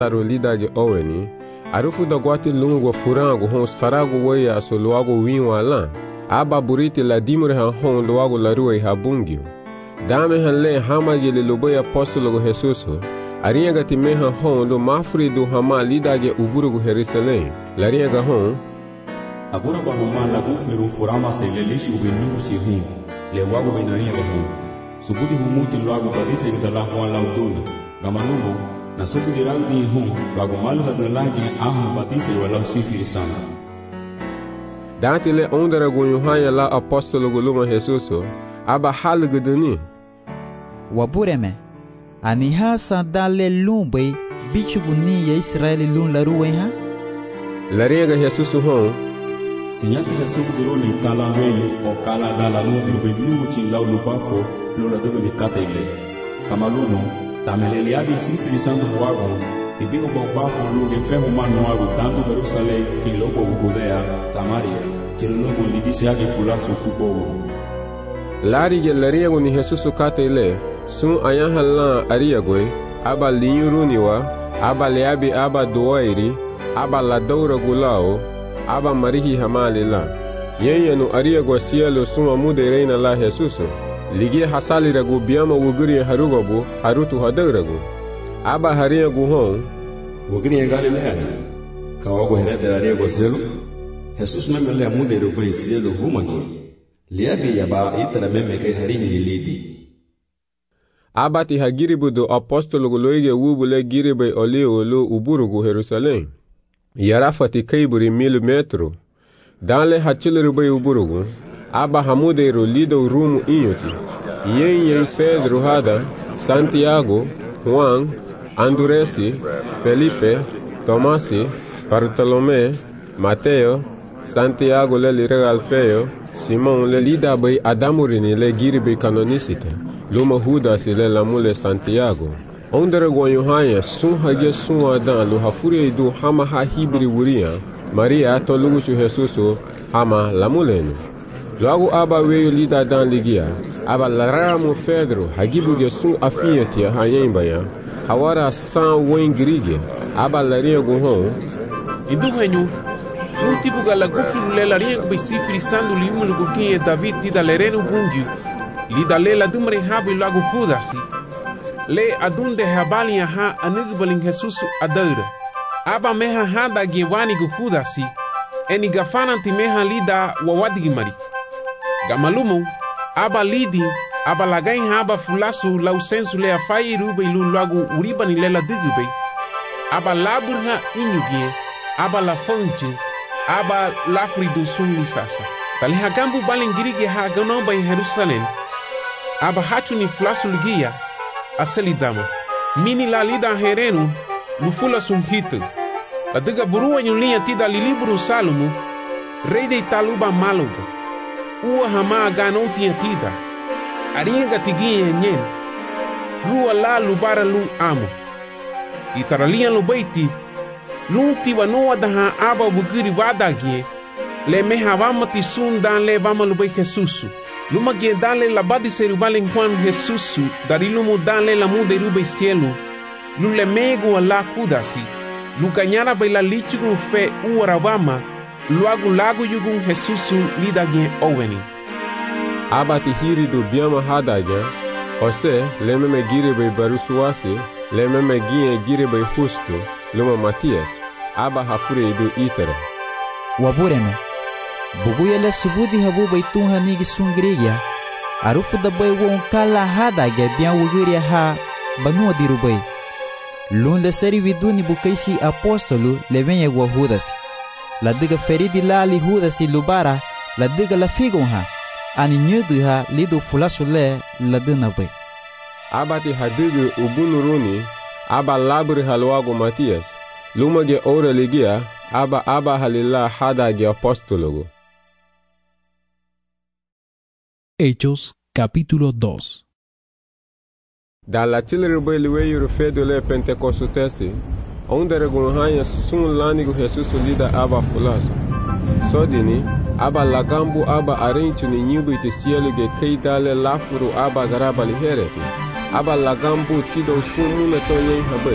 lidage oweni, arufu da guati lungo furango hon sarago weya so luago winwa lan, aba buriti la dimure han hon luago la rue habungio. Dame han le hamagi le loboy apostolo Jesuso, arianga ti me han hon lo mafri do hama lidage uburugo Jerusalem, la rianga hon, agora ba homa la gufiru furama se le lishi ubinu si hum, le wago benaria ba hum. Subudi humuti luago badise da la hon lauduna, gamanumo, na subudi rangdi hum, wago malu da lagi ahum badise wala sifiri sana. Dati le ondera gunyuhanya la apostolo guluma Jesuso, aba halguduni. Wabureme, aniha sa dale lumbe bichuguni ya Israeli lun la ruwe ha? La riega Jesuso hon, sinyaki Jesuso duro ni kala weyu o kala dala lu dirbe bilu chin lau lupafo lola dogo ni kata ile. Kamaluno, tamelele abi sifiri santo wago, ibigo bafo lu de fehu manu wago tanto Jerusalem ki lobo Judea, Samaria, chilogo ni dise agi fulasu kubo. Larige la riego ni Jesuso kata ile, sun ayan halan ariagwe, aba linyuruniwa, aba leabi aba doairi, aba la doura gulao, aba marihi hamalila. Yenyanu ariagwa sielo sun amude reina la Jesuso. Ligie hasali ragu biama wuguri harugobu, harutu hadaragu. Aba hariagu hon, wuguri Galilea, kawago herede ariagwa sielo. Jesus memele amude rubai sielo humagi. Liabi yaba itara meme kai harihi lilidi. Abati hagiribu do apostolo guloige wubule giribe olio lo uburugu Jerusalem. Yarafati kaiburi 1000 metro. Danle hachilirube uburugu. Aba hamudeiro lido rumu inyoti. Yen Pedro hada, Santiago, Juan, Anduresi, Felipe, Tomasi, Bartolomé, Mateo, Santiago le lirega Alfeo, Simon le lida bay adamurini le giribe canonicite. Luma Judas le lamule Santiago. Ondere guanyuhanya sun hage sun adan lo hafuri idu hama ha hibri wuria. Maria to lugusu Jesuso hama lamulenu. Logo aba weyo lida dan ligia. Aba laramo Pedro hagibu ge sun afinyati hayembaya. Hawara san wengirige. Aba laria guhon. Idu henyu. Num tipo galagufiru le laria kubisifiri sandu liumulu gukinye David tida lerenu bungiu. Lida lela dumre habi lagu Judasi. Le adunde habali ha anigbalin Jesusu adaira. Aba meha hada gewani gu Judasi. Eni gafananti meha lida wawadigimari. Gamalumu, aba lidi, aba lagain haba fulasu lausensu le afai rube ilu lagu uribani lela digube. Aba laburha inyugie, aba la fonje, aba lafridu sunni sasa. Tali hagambu balingirige ha ganomba in Jerusalem. Aba hatu ni flasu ligia, aselidama. Mini la lida herenu, lufula sunhitu. La diga burua nyulia tida liliburu salumu, rei de taluba maluga. Ua hama ganoti tida. Aringa tigia nyen. Rua la lubara lu amu. Itaralia lubaiti. Lunti wanoa daha aba bugiri wadagie. Le meha vamati sun dan le vama lubai Jesusu. Luma gie dale la badi serubalen Juan Jesusu. Darilumu dale la mude rube cielo. Lule megu ala kudasi. Lukanyara baila lichugun fe uaravama. Luagu lagu yugun Jesusu lidagien oweni. Abati hiri do biama hadagia. Ose lememe giribe barusuasi. Lememe gie giribe husto. Luma Matias. Aba hafure idu itere. Wabureme. Buguyele subudi habu baitun hanigi sungrigia. Arufu da bay won kala hadagia bian wugiria ha banua dirubay. Lun le seri viduni bukaisi apostolo le venye gua Judas. La diga feridi la li Judas lubara la diga la figon ha. Ani nyudu ha lido fulasu le la dina bay. Abati hadigu ubunuruni. Aba labri halwago Matias. Lumage ora ligia. Aba halila hadagi apostologo. Hechos capítulo 2. Da la tilirube liweyu fedo le Pentecostesi, onde regunhanya sun lanigo Jesusu lida aba fulaso. Sodini, aba lagambu aba arenchu ni nyubu ite sielu ge keidale lafuru aba garaba lihereti. Aba lagambu tido sun mumetonye habai.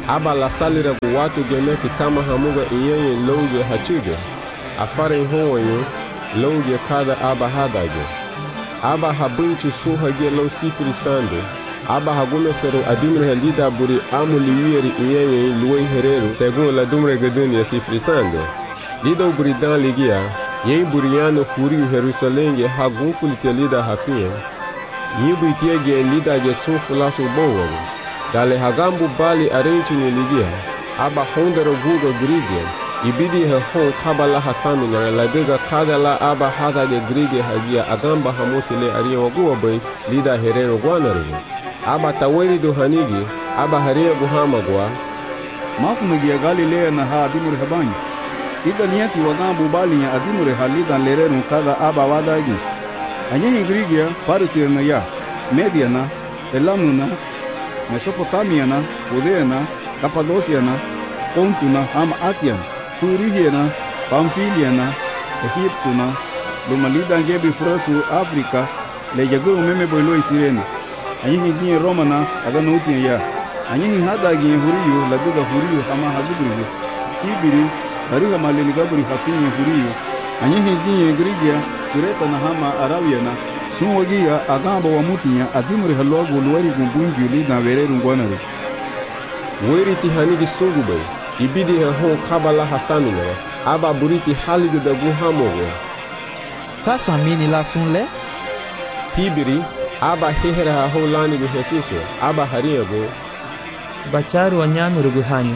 aba la salira gu watu gemeki kama hamuga iyenye louge hachuge, afare honyo louge kada aba hadage. Aba habunchi suhage lou sifiri sande, aba hagumesero adimre halida buri amuliwiri iyenye luwe hereru, segun la dumre gaduni ya sifiri sande. Lido buri dan ligia, yen buriano huriu Jerusalenge hagunfulite lida hafien, yibu itiege lida ge sunfulasu bowo. Dale hagambu bali arenchi ni ligia, aba hondero gugo grige, ibidi he hon kabala hasami na ladega kada la aba hadage grige hagia agamba hamuti le ariya waguwa bay lida hereno guanarigo. Aba taweri do hanigi, aba haria guhamagwa, mafu megia Galilea na ha adimure habanyi. Ida niyati wagambu bali ya adimure halida lerenu kada aba wadagi. Anyehi grigia parutire na ya, Mediana, Elamuna, Mesopotamiana, Udeana, Kapadosiana, Pontuna, Ham Asian, Furihiana, Pamfiliana, Egiptuna, Lumalida ngebi furasu Afrika, le jaguru meme boilo isirene. Anyehi ginye Romana, agana uti ya. Anyehi hada ginye huriyo, laduga huriyo hama hazuguriyo. Ibiri, hariha maliligaburi hafinye huriyo. Anyehi ginye Grigia, Kureta na hama Arabiana, sunwagia agamba wa mutinya adimuri halwagu luwari gumbungi lida vereru ngwanare. Weri tihanigi sungubay, ibidi he hon kabala hasamine, aba buriti haligu da guhamogo. Taso amini la sunle? Hibiri, aba hehere ha ho lanigu Jesuso, aba hariyago. Bacharu wanyanu ruguhanyu.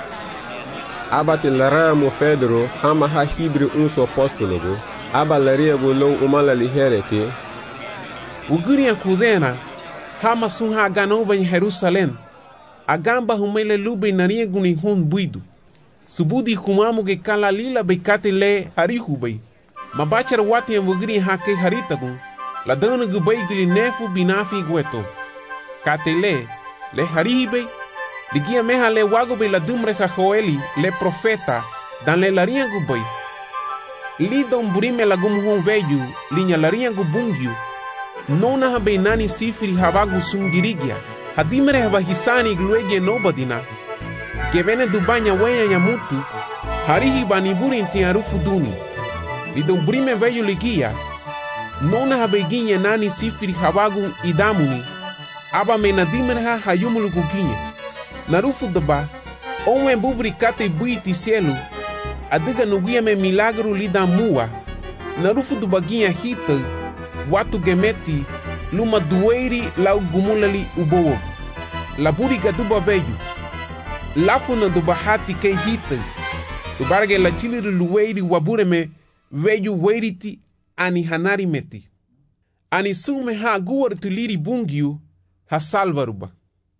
Aba tilaramo Fedro, hama ha hibri unso apostologo, aba lariyago low umala lihereke. Uguria kuzena, hama sunha aganoba em Jerusalém, agamba humele lube naria guni hun buidu. Subudi humamu ge kala lila bekate le harihubay. Mabachar wati en wugri hake haritagun, la dana gubay gili nefu binafi gueto. Kate le harihibay, ligia meha le wagobe la dumre Joeli le profeta, dan le laria gubay. Li don burime la gumhon veyu, linya laria gubungyu, nona habe nani sifiri habagu sungirigia, hadimere habahisani gluege nobadina, gevene dubanya wenya yamutu, harihi baniburi inti arufu duni, lidon brime veyu ligia, nona habe ginye nani sifiri habagu idamuni, aba menadimere ha hayumulu guginye, narufu daba, onwe bubri kate buiti cielo, adiga nugia me milagro lida mua, narufu dubaginha hita, watu gemeti, luma dueiri lau gumulali ubowo. Laburi gaduba veyu. Lafu na dubahati ke hita. Dubarge la chiliri luweiri wabureme veyu weiriti ani hanari meti. Ani sume ha guar tuliri bungiu ha salvaruba.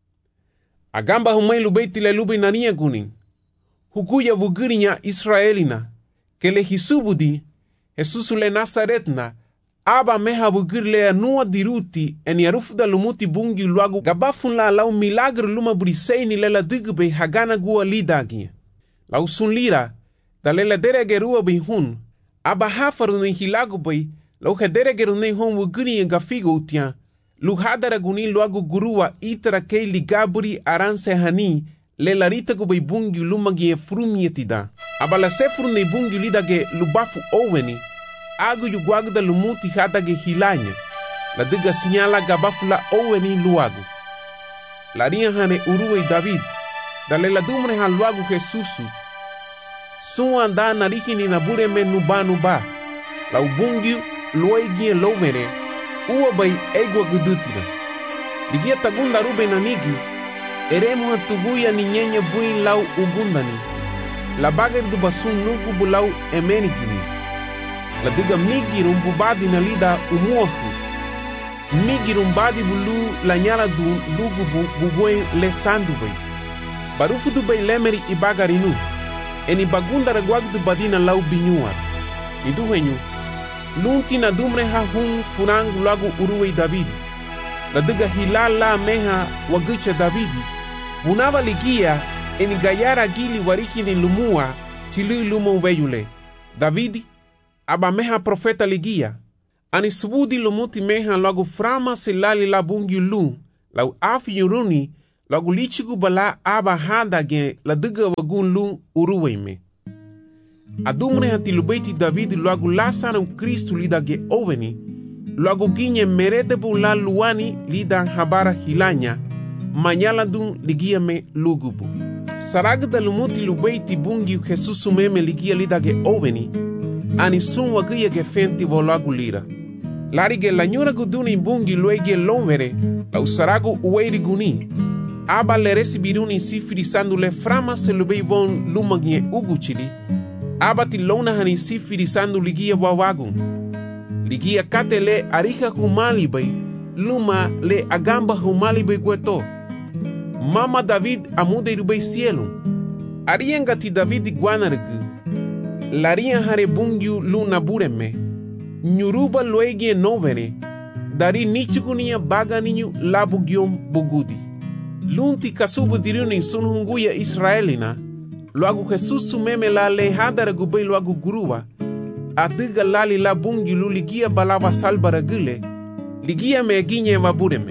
Agamba humailu beiti le lubi nania gunin. Huguya vugirinya Israelina. Ke le hisubudi, Jesus le Nazaretna, aba meha bugirle anua diruti en yarufda lumuti bungi luagu gabafun la lau milagre luma briseini lela digbe hagana gua lidagi. Lau sun lira, da lela deregerua bihun, aba hafaru ni hilagu bay, lau hederegeru ni hon wugiri en gafigo utia, lu hadara guni luagu gurua itara kei ligaburi aranse hani, lela ritagu bay bungi lumagi e frumietida. Aba la sefru ni bungi lidage lubafu oweni, agu yuguagu da lumuti hatage hilanya, la diga sinyala gabafula oweni luagu. La ria hane uruwe David, da lela dumre han luagu Jesusu. Su anda narikini nabure me nuba, la ubungiu luegi en lovere, uwa bay egwa gudutira. Digia tagunda rube nanigi, eremu hatuguya ni nyenye buin lau ugundani, la bager du basun nugu bulau emenigini. La diga migirumbubadi na lida umuahu. Migirumbadi bulu la nyala du lugu bubuen le sandubay. Barufu du bay lemeri ibagarinu. Eni bagunda reguag du badina lau binyuar. Iduhenyu. Lunti na dumre ha hun funang lagu uruwe Davidi. La diga hilala meha wagucha Davidi. Bunava ligia eni gayara gili wariki ni lumua chili lumo veyule. Davidi aba meha profeta ligia, ani subudi lumuti meha lagu frama silali la bungi lu, lau afi yuruni, Lagu lichigu bala aba hada gen la diga wagun lu uruweme. Adumre hanti lubeiti David lagu lasana Kristu lida ge oveni, lagu ginye merete bu la luani lida habara hilanya, manyala dun ligia me lugubu. Saragda lumuti lubeiti bungi Jesus meme ligia lida ge oveni, ani sun wagia ge fenti vo lagu lira. Lari ge lanyura guduni bungi luege lomere, la usaragu uweiri guni. Aba le resibiruni sifiri sandu le frama se lubei von lumagie uguchili. Aba ti lona hani sifiri sandu ligia wawagun. Ligia kate le arika humali bay, luma le agamba humali bay gueto. Mama David amude rubei cielo. Arienga ti David guanargu. Laria hare bungiu luna bureme. Nyuruba luegie novere. Dari nichugunia baga ninyu labu giom bugudi. Lunti kasubu diruni sunhunguya Israelina. Luagu Jesus sumeme la lehadara gubei luagu guruwa. Adiga lali la bungi lu ligia balava salbara gile. Ligia me ginye wabureme.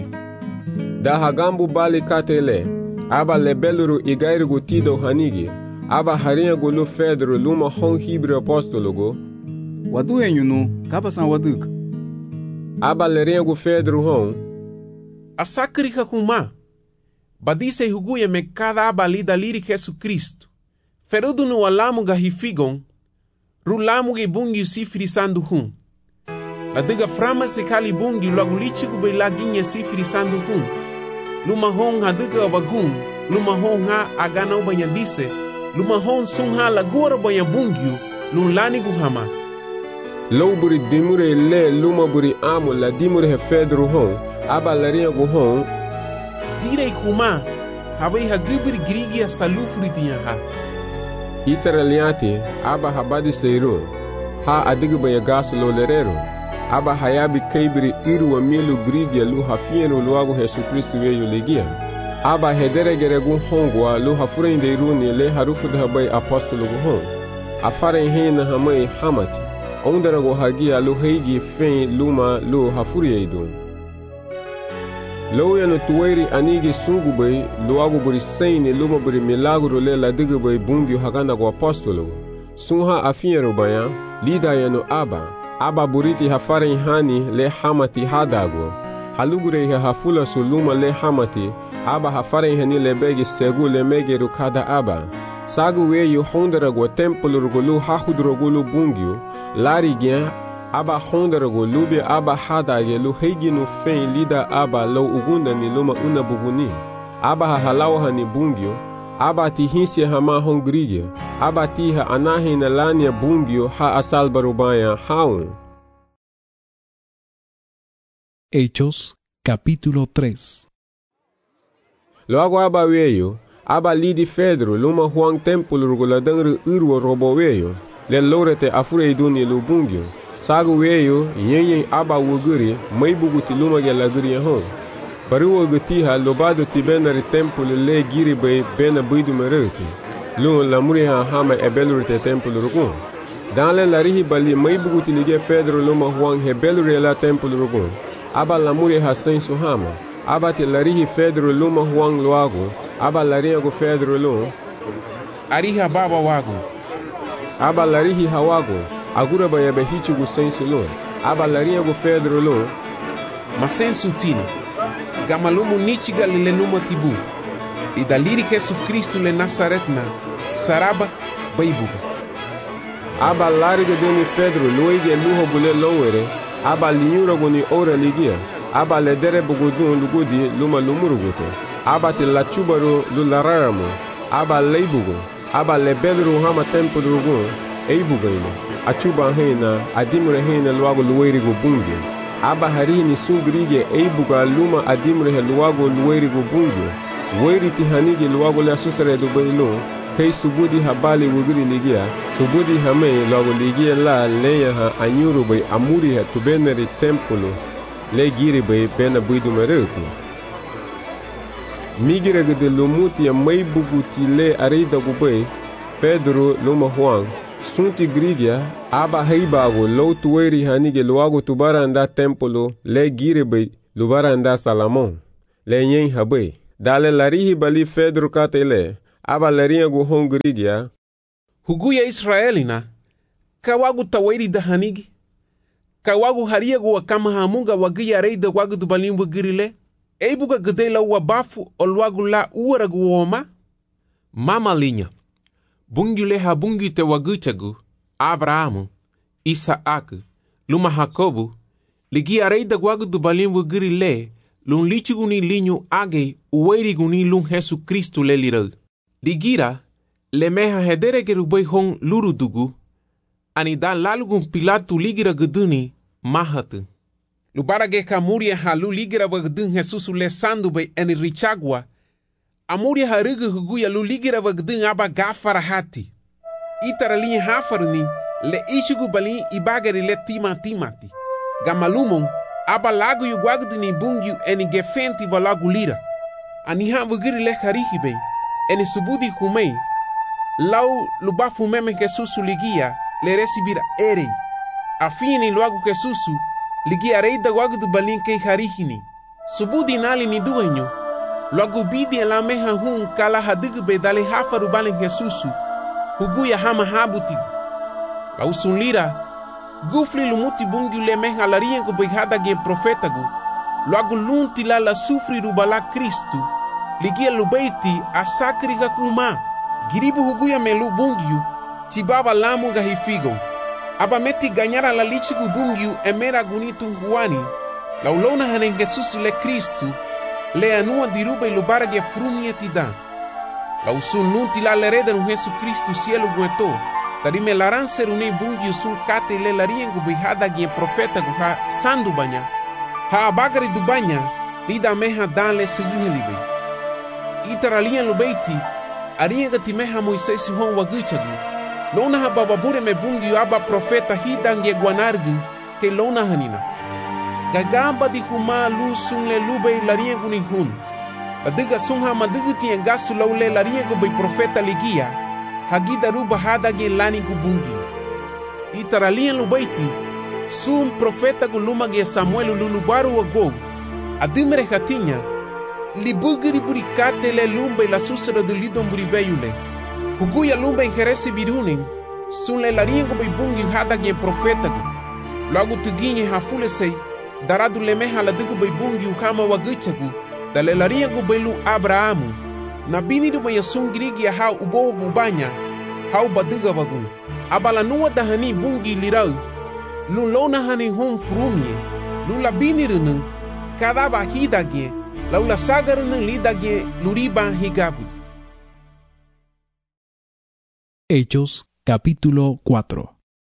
Da hagambu bali katele. Aba lebeluru igairigu tido hanigi. Aba harinha gulu Pedro luma hon hibre apostologo. Wadu enyunu kapasan waduk. Aba lerinha Pedro hon. Asakrika kuma. Badise huguya me cada aba lida liri Jesus Cristo. Ferudu no alamu gahifigon. Rulamu ge bungi sifiri sandu hun. La diga frama se kali bungi logo lichiku be la ginye sifiri sandu hun. Luma hon hadiga wagun. Luma hon ha agana ubanya dise. Luma hon sun ha lagura banya bungiu. Lulani guhama. Low buri dimure le luma buri amu la dimure he Pedro hon. Aba larinha gu hon. Direi kuma. Havei hagibiri grigia salufuri tinha ha. Itaraliati, aba habadi seiru, ha adigu baya gasu lo lerero, aba hayabi kaibiri iru wa milu grigia lu hafienu luagu Jesu Kristu weyu legia, aba hedere geregu hongwa lu hafurende iruni le harufu dahabai apostolo guhon, afare hina hamai hamati, ondarago hagia lu heigi fein luma lu hafuri eidun. Lo yano tuwairi anigi sungu bay luagu buri saini luma buri milagro le la diga bay bungi hagana go apostolo. Sunha afiero baya lida yano aba buriti hafare hani le hamati hadago. Halugure hafula su luma le hamati aba hafare hani le begi segu le mege rukada aba. Sagu weyu hondara go templo rugulu hahudrogulu bungiu lari gyan aba hondarago lubi aba hadage lu heiginu fein lida aba lo ugunda ni luma una buguni. Aba halawa ni bungio, aba tihinsi hama hongrigia, aba tiha anahi na lania bungio ha asalbarubaya haun. Hechos, capítulo 3. Logo aba weyo, aba lidi Pedro luma huang templo ruguladangru urwo robo weyo, le lorete afure iduni lu bungio. Sagu weyo nyenyen aba wuguri mai buguti luma ge laguri hon. Bari wugati ha lobado ti benari temple le giri bay bena bidu mereti. Lun la muri ha hama ebelurite temple rugun. Dan le larihi bali mai buguti lige Pedro luma huang hebelure la temple rugun. Aba la muri ha sensu hama. Aba ti larihi Pedro luma huang luago. Aba lariha go Pedro lun. Ariha baba wago. Aba larihi hawago. Agura baya behichi gu sensu lo. Aba larinha gu Pedro lo. Masensu tina. Gamalumu nichiga le numa tibu. E daliri Jesu Cristo le Nazaretna. Saraba baibuga. Aba lariga doni Pedro loige luho bule lowere. Aba linyura gu ni ora ligia. Aba le dere bugudun lugudi luma lumuruguto. Aba te la chubaru lulararamu. Aba leibugu. Aba le bedru hama tempo rugun. Eibugaino. Achuba hena, adimure hena luago luerigo bungi. Aba harini sungrige eibuga luma adimure luago luerigo bungi. Weri tihanigi luago le asusare do baino. Kei subudi habali wugiri ligia. Subudi hame luago ligia la leya ha anyuru bay amuri ha tubeneri tempolo. Le giri bay bena buidu mereuti. Migira gede lumuti ya maibuguti le arida gubay. Pedro luma huang. Sunti grigia, aba heibago lo tuweri hanige luago tubaranda tempolo le girebe lubaranda Salamon. Le nyen habe, Dale larihi bali Pedro katele, aba larinha gu hongrigia. Huguya Israelina, kawagu tawairi da hanigi. Kawagu haria gu wakama hamunga wagia rei da wagu du balim wagirile. Eibuga gedela wabafu olwagu la uara gu woma. Mama linha, bungule ha bungi te wagutagu, Abrahamu, Isaac, luma Jacobu, ligia rei da wagu du balim wagirile, lun lichiguni linho age ueriguni lun Jesu Cristo le lirau. Ligira, le meha hedere gerubai hong lurudugu, ani dan lalugun Pilatu ligira geduni mahatu. Lubarage kamuria halu ligira wagdun Jesus le sandu bei eni richagwa, amuria harugu huguya lu ligira wagdun aba gafara hati. Itara linha hafaruni le ishugu balin ibagari le timati. Gamalumon aba lagu yu wagduni bungyu eni gefenti valagu lira. Aniha wagiri le harihibe, eni subudi humei, lau lubafu meme Jesus ligia le recibira erei. Afini luagu Jesus ligia rei da wagu du balin kei harihini. Subudi nali ni duenyo. Luagu bidi la meha hun kala hadigu be dale hafaru balin Jesus. Huguya hama habutigu. Lau sunlira, gufli lumuti bungi le meha la riengo be hadagi profetagu. Luagu lunti la sufri rubala Kristu. Ligia lubeiti asakri kakuma. Giribu huguya melu bungiu, tibaba lamu gahifigon. Aba meti ganyara la lichigu bungiu emera gunitu huani. La ulona hanen Jesus le Kristu, le anua dirube lubarage frumie tidan. La usun nunti la lereda nu Jesu Kristu cielo gueto. Tarime laran serune bungiu sun kate le lariengu bihada gien profeta guha sandu banya. Ha abagari du banya, lida meha dan le seguhelibe. Itaralian lubeiti, arienga timeha Moisés hon waguchagu. Lona ha bababure me bungi aba profeta hidange guanargu ke lona hanina. Gagamba di huma lu sun le lube lariengu ni hun. Adiga sun ha maduguti engasu laule lariengu bei profeta ligia. Hagida ruba hadage lani gu bungi. Itaralian lubeiti, sun profeta gu lumage Samuel lulubaru wago. Adimere hatinya, libugiri burikate le lumbe la susera de lidon buriveyule. Huguya lumbe en jerese birunen, sun le lariengo bei bungi hadage profetagu. Logo tuginye hafulesei, daradu le meha la dugu bei bungi hama waguchagu, da le lariengo bei lu Abrahamu. Na binidu bei sun grigi hau ubo gubanya, hau baduga wagun. Abala nuwa dahani bungi lirau, lu lona hani hon frumie, lu la binirunun, kadaba hidage, laula sagarunun lidage luriba higabu. Hechos capítulo 4.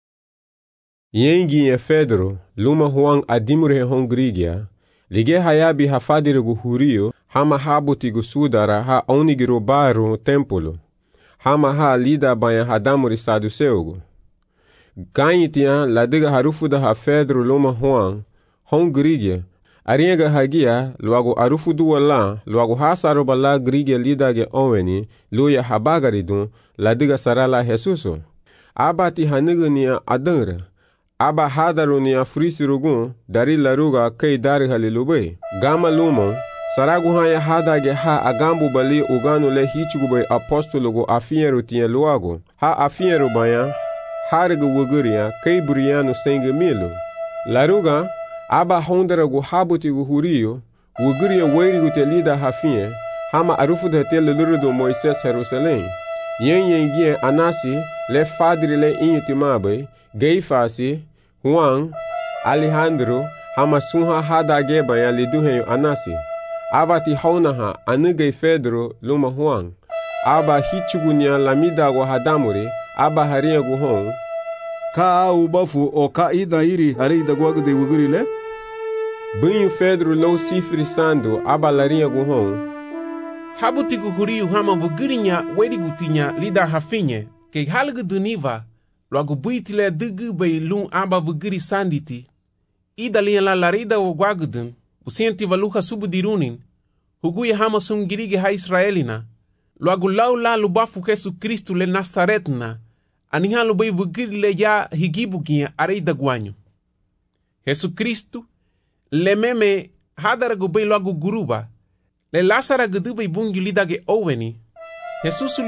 Yengi Pedro, luma Juan adimure hongrigia, lige hayabi hafadirigu hurio, hama habutigu sudara ha onigiro baru templo, hama ha lida banya hadamuri saduseugu. Ganyitia ladiga harufuda ha Pedro luma Juan, hongrigia, arienga hagia, luago arufudu wala, luago hasaroba la grigia lidage oweni, luya habagaridun, ladiga sarala Jesuso. Abati hanigania adangre. Aba hadarunia frisirugun, dari laruga kei dari halilube. Gama lumo, saragu haya hadage ha agambu bali uganu le hichigube apostologo afieru tiye luago. Ha afieru baya, harigu wuguria kei burianu senge milu. Laruga, aba honderagu habutigu hurio, wuguria weirigu te lida hafie, hama arufu de te lelurudu Moises Jerusalém. Yen anasi, le fadri le inyutimabe, Geifasi, Juan, Alejandro, hama sunha hadage baya liduheyo anasi. Abati haunaha anugei Pedro luma Juan. Aba hichugunya lamida wa hadamuri, aba haria guhon. Ka ubafu o ka ida iri harida guagde wugurile? Bunyu Pedro lo sifri sando, aba laria guhon. Habutigu huriu hama vugirinya werigutinya lida hafinye, ke halgu duniva, logo buitile dugu bei lun aba vugiri sanditi. Ida liya la larida o guagudun, usienti valuha subu dirunin, huguya hama sungirige ha Israelina, logo lau la lubafu Jesu Kristu le Nazaretna, aniha lubei vugiri le ya higibugia areida guanyo. Jesu Kristu, le meme hadaragu bei logo guruba, Le Lazara gdubay bungi lidage oweni. Jesus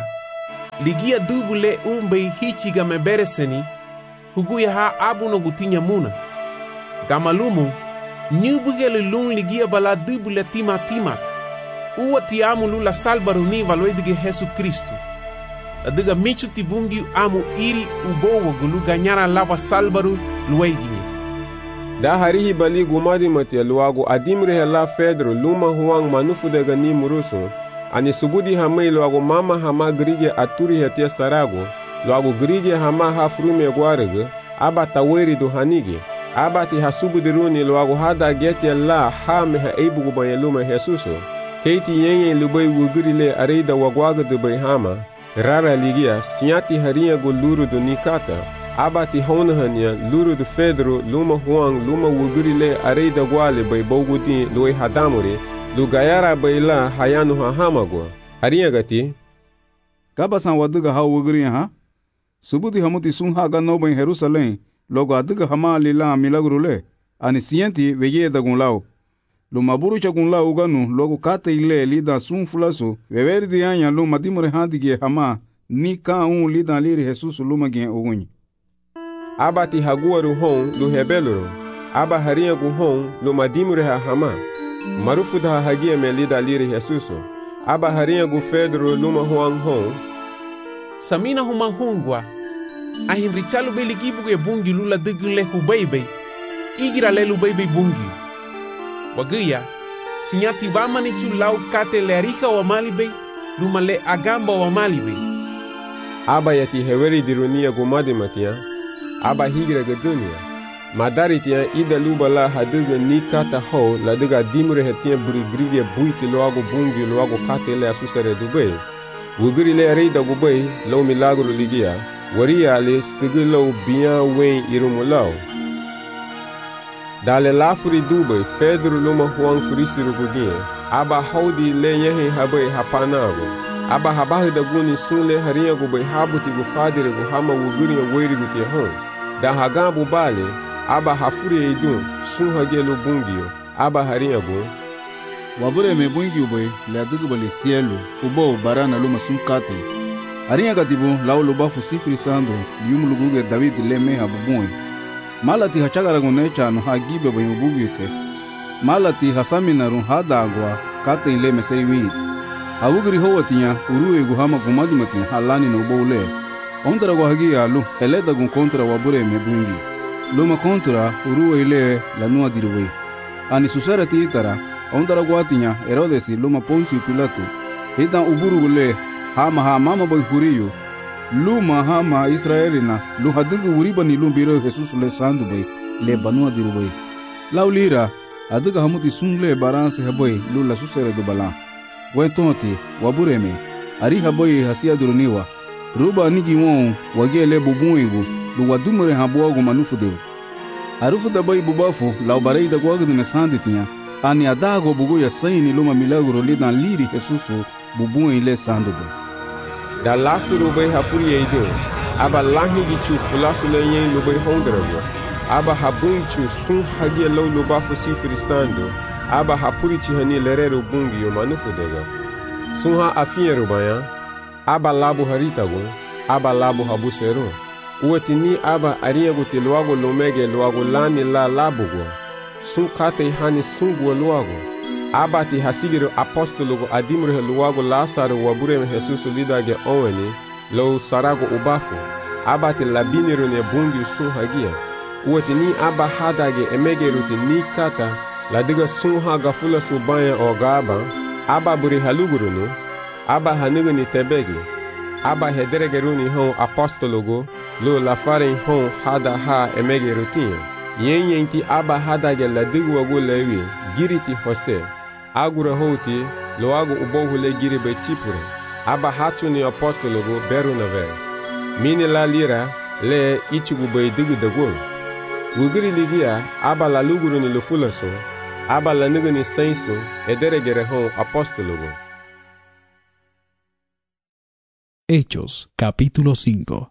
ligia dubu le umbay hichiga mebereseni. Huguya ha abuno gutinya muna. Gamalumu, nyubugele lung ligia bala dubu le timat. Uwa ti amu lula salbaru ni valoedige Jesus Kristu. Adiga michu ti bungi amu iri ubowo gulu ganyara lava salbaru lueginye. Da harihi bali gumadi mate luago adimre hela Pedro luma huang manufu dega ni murusu. Ani subudi hamai luago mama hama grige aturi hetia sarago. Luago grige hama hafrume guarege. Aba taweri do hanige. Aba ti hasubu diruni luago hada getia la hame ha eibugu banyeluma Jesuso. Keiti yenye lubai wugurile areida wagwaga dubai hama. Rara ligia siati haria go luru do nikata. Abati honahania luru do Pedro luma huang luma wugurile areida gwale bai bogudi loi hadamuri lugayara bai la hayanu hahamagwa. Haria gati Kabasan waduga ha wuguri ha. Subudi hamuti sun haga no bai Jerusalem logo aduga hama lila milagrule. Ani sienti veye da gunlao. Lumaburu chagunla uganu logo kate ile lida sun fulaso veveri dianya luma dimore handige hama ni ka lida liri Jesus luma gen ogunyi. Abati haguaru hon lu hebeluro. Aba haria gu hon luma dimore hama. Marufu da hagia me lida liri Jesuso. Aba haria gu Pedro luma huang hon. Samina huma hungwa. Ahin richalu be ligibuge bungi lula digunle hubaibe. Igira le lubaibe bungi. Wagaya, sinyati vamani chulau kate le arika wa malibe, luma le agamba wa malibe. Aba yati heweri dirunia gumadi matia, aba higira gadunia. Madari tia ida luba la haduga ni kata ho, la duga dimure hetia burigrige buiti loago bungi loago kate le asusare dube. Wuguri le reida gubay, lo milagro ligia, waria le sigilo biya wen irumulao. Dale lafuri dubai Pedro luma huang furisiru gugie. Aba haudi le yehe habai hapanago. Aba habahi da guni sun le haria gubai habuti gufadire guhama wuguri ya weiri gutie hon. Da hagabu bale, aba hafuri eidun sun hagelu bungio. Aba haria gu. Wabure me bungi ubai le adugu bali sielu ubo barana luma sun kate. Haria gatibu lau luba fusifri sando lium luguge David le meha bubui. Malati hachagara gunecha no hagibe bayubugite. Malati hasamina run hadagwa kate ile mesei wit. Awugri howatia uruwe guhama gumadimati halani no bole. Ondra guhagia alu eleda gun kontra wabure mebungi. Luma kontra uruwe ile lanua dirwe. Ani susarati itara ondra guatinya Herodesi luma Ponsi Pilato. Ita uburu gule hama boy huriyo. Luma hama Israelina lu hadugu uriba ni lumbiro Jesus le sandu bay le banua dirubay. Laulira aduga hamuti sungle baranse haboy lu la susere do bala. Wentonti wabureme ari haboy hasia duruniwa. Ruba nigi won wagele bubuigu lu wadumure habogo manufude. Arufu da bay bubafu la barei da gwagu ne sanditinha. Ani adago bugu ya saini luma milagro le dan liri Jesus bubuin le sandu bay. Da lasu rubai hafuri eido. Aba lahi gichu fulasu le yen lubai hondrago. Aba habunchu sun hagia lo lubafu sifri sando. Aba hapuri chihani lerero bungi yo manufu dega. Sun ha afiye rubaya. Aba labu haritago. Aba labu habusero. Uwetini aba ariago te luago lomege luago lani la labugo. Sun kate hani sunguwa luago. Abati hasigiro apostologo adimre luago Lazaro wabure Jesus lidage oweni lo sarago ubafu. Abati labiniro ne bungi sun hagia. Uwetini aba hadage emegeruti ni kata ladiga sun haga fula subaya ogaba. Aba buri halugurunu. Aba hanigo ni tebegi. Aba hederegeruni hon apostologo lo lafare hon hada ha emegerutin. Yenti aba hadage ladigo wago lewi giriti hose. Agura hoti loago ubohule giribe chipure. Aba hatu ni apostologo beru na ver. Mini la lira le ichigube digu dago. Wugiri ligia aba la luguru ni lufulaso. Aba la nigu ni senso ederegere hon apostologo. Hechos capítulo 5.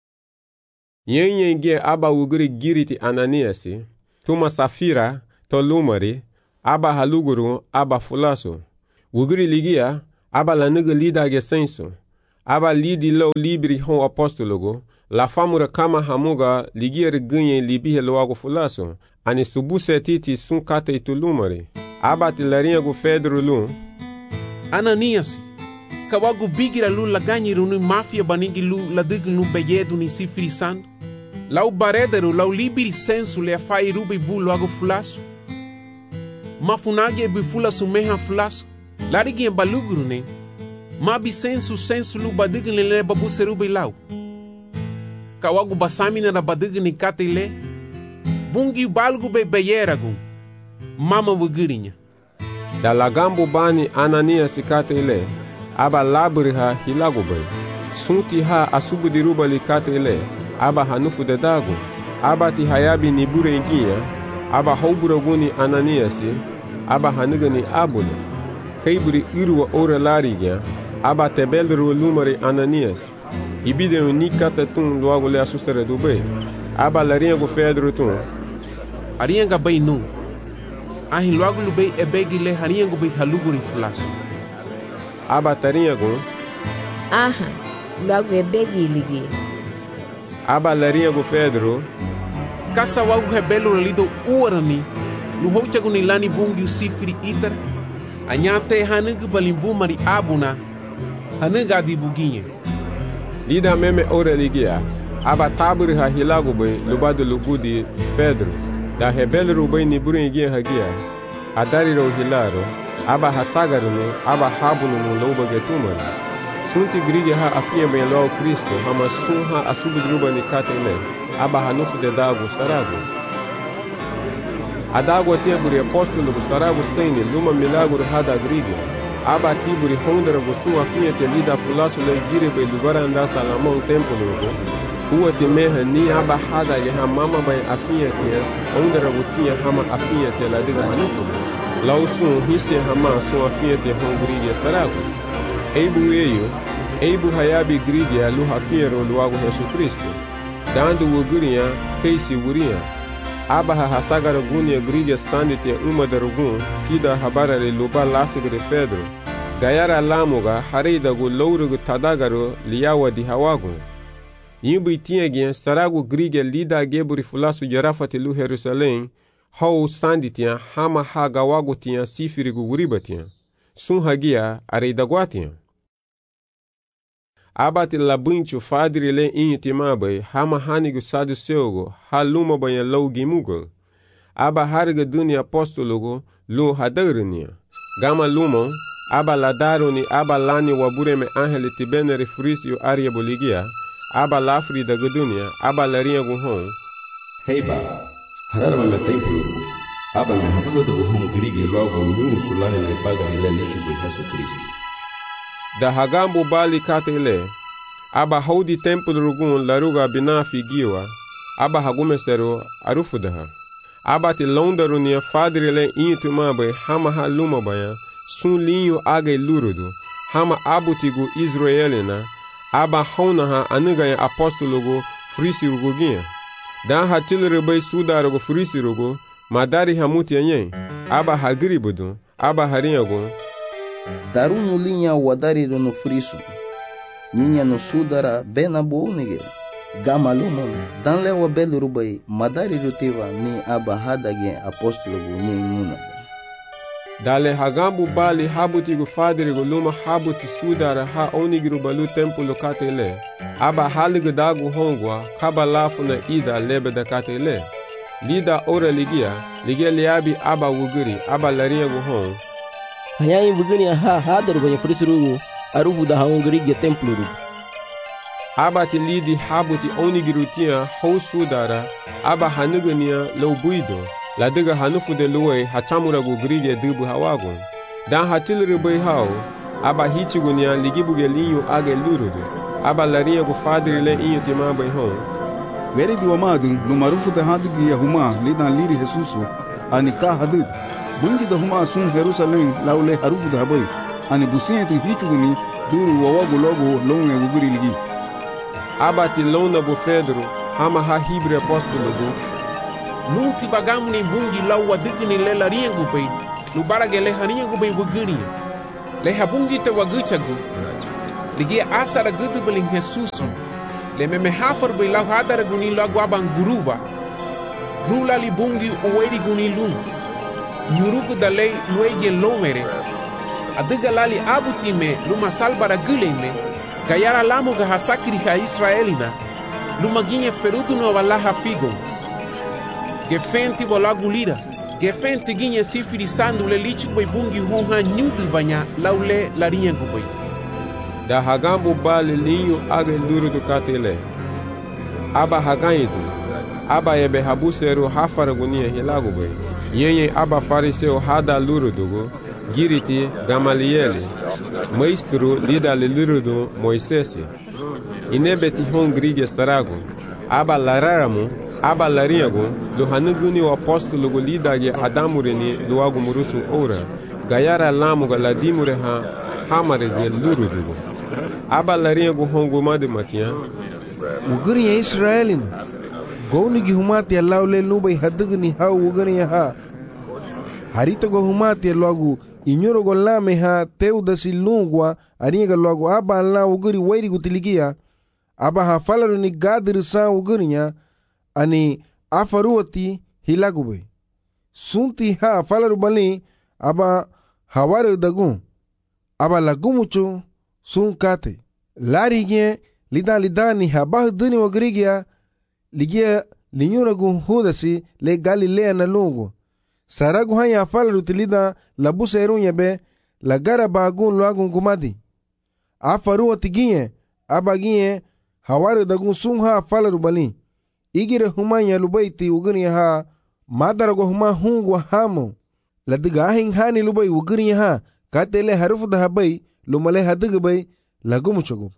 Yenye aba wugiri giriti Ananiasi. Tuma Safira to lumari. Aba haluguru aba fulaso. Wuguri ligia, aba la nigga lida ge senso. Aba lidi lo libri hon apostologo, la famura kama hamuga ligia regunye libihe loago fulaso, ani subuse titi sun kate itulumare. Aba tilarinha go Pedro lu. Ananias, kawagu bigira lu laganyiru ni mafia banigi lu ladigu nu beyedu ni sifrisan. Lau baredero lau libri sensu le afai rubi bu loago fulaso. Mafunagi bi fulaso meha fulaso. Larigi en baluguru ne. Mabi sensu lu badigu ni le babu serubi lau. Kawagu basamina na badigu ni kate le. Bungi balgu be beyeragun. Mama wugurinya. Da lagambo bani Ananias kate ile. Aba labriha hilago bay. Sunti ha asubu diruba li kate ile. Aba hanufu de dago. Aba ti hayabi ni bure ingia. Aba hauburaguni Ananiasi. Aba hanigani abule. Kaiburi irwa ora larigia. Aba tebelru lumari Ananias. Ibide ni kate tun loago le asustere dube. Aba larinha go Pedro tun. Arianga bay nu. Ahin loago lubei ebegi le harianga bay haluguri fulaso. Aba tarinha go. Aha, loago ebegi ligi. Aba larinha go Pedro. Kasa wagu hebelo lido uarani. Luhochagu ni lani bungi usifiri itar. Anyate hanugu balimbu mari abuna. Hanuga adi buginye. Lida meme ora ligia. Aba taburi ha hilago bay lubado lugudi Pedro. Da hebelru bay ni buringia hagia. Adari ro hilaro. Aba hasagaruno. Aba habuno loba getumari. Sunti grige ha afia bay lao Cristo. Hama sun ha asubidruba ni katele. Aba hanufu de dago sarago. Adago teburi apostolo go sarago sene luma milagro hada grige. Aba tiburi hondra go sun afia te lida fulaso le gire bay lugara anda salamon tempolo go. Uwa te meha ni aba hada ye ha mama bay afia te hondra go tia hama afia te la diga hanufu. Lau sun hisse hama sun afia te hongriye sarago. Eibu hayabi grige alu hafiero luago Yesu Kristo. Dando wuguria keisi wuria. Aba hasagara gunia grige sandite umadarugun tida habarale luba lasigre Pedro. Gayara lamuga harida gu lourugu tadagaro liyawa di hawagun. Yimbu itiagien saragu grige lida geburi fulasu jarafati lu Jerusalém. Hau sanditia hama hagawagu tia sifirigu wuribatia. Sun hagia areidaguatia. Abati labunchu fadri le intimabai hama hanigu saduceugo haluma banha laugimugo. Aba harga duni apostologo lu hadarnia. Gama lumon aba ladaroni aba lani wabureme angeli tibenere frisio aria boligia. Aba lafri da gudunia aba larinha guhon. Heiba hararma me templo. Aba me habulo da guhon grige logo nyunu sulane le paga ile lishi do Yesu Kristo. Da hagambo bali katele. Aba haudi templo rugun laruga binafi giwa. Aba hagumestero arufudaha. Aba ti londaru nia fadrile intumabe hama haluma baya. Sun linho aga lurudu. Hama abutigu Israelina. Aba haunaha anugaya apostologo frisirugugia. Dan hatilrebe sudarugo frisirugo. Madari hamuti anye. Aba hagribudu. Aba harinhago. Darunu linha wadariru no friso. Ninha no sudara bena bounige. Gamaluma dan lewa belurubai madariru tiva ni aba hadage apostologo ni imunaga. Dale hagambu bali habutigu fadrigo luma habuti sudara ha onigru balu templo katele. Aba haligu dagu hongwa kabalafu na ida lebe da katele. Lida ora ligia liabi aba wuguri aba larinha guhon. Hanyayin buguni ha hadar banha frisurugu arufu da haungri templo. Aba ti lidi habuti onigirutia hou sudara aba hanugania loubuido la diga hanufu de luwe hachamura gu grige dubu hawagun. Dan hatilribai hao aba hichigunia ligibuge linho age lurudu aba larinha gu fadri le inho timabai hon. Veri di wamadu no marufu da hadigi ya huma lidan liri Jesusu ani ka hadid. Bungi da huma sun Jerusalém laule harufu da habai ani businti hichuguni duru wawagu logo longe wuguri ligi. Aba ti londa bu Pedro hama ha hibre apostolo do. Nunti bagamu ni bungi lau wadigni le larinha gubei. Lubaragele harinha gubei wuguri. le habungi te waguchagu ligi asara gudu beling Jesusu le meme hafar be la hadara guni la guaban guruba rula li bungi uweri guni lum nyurugu dalei luege lomere adiga lali abutime luma salbara guleme gayara lamu ga hasakri ha Israelina luma ginye ferudu no walaha figo gefenti bola gulira gefenti ginye sifiri sandu le lichu boy bungi honha nyudu banya laule larinha guboy da hagambu bali linyu age luru do katele aba hagaidu aba yebe habuseru hafara gunia hilagu boy yenye aba fariseo hada luru dugo giriti Gamalieli maestro lida le luru do Moisesi inebeti hongrige starago aba lararamu aba lariago lo hanuguni o apostolo go lidage adamureni lo agu murusu ora gayara lamu ga ladimure ha hamare ge lurudugo aba lariago hongo made matia uguri ya Israelina goni gi humati Allah le nubai hadugni ha uguri ha harito go humati logu inyoro go lame ha teudasi lungwa ariga logu aba Allah uguri wairi gutiligia aba ha falaru ni gadir sa ugurinya ani afaruati hilagube sunti ha falaru bali aba haware dagun aba lagumucho sunkate larige lida ni habah duni wagrigia ligia linyuragu hudasi le Galilea na lungu saragu haya falaru tilida labusa erunya be lagara bagun luagun gumadi afaruati gie aba gie haware dagun sun ha falaru bali igire humanya lubaiti uguni ha madarago huma hungwa hamo ladiga ahin hani lubai uguni ha katele harufu da habai lumale hadiga bai lagumuchogo